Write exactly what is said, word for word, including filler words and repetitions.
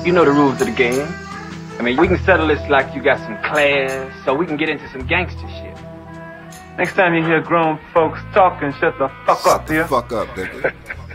You know the rules of the game. I mean, we can settle this like you got some class, so we can get into some gangster shit. Next time you hear grown folks talking, shut the fuck Shut up, the yeah? fuck up, nigga.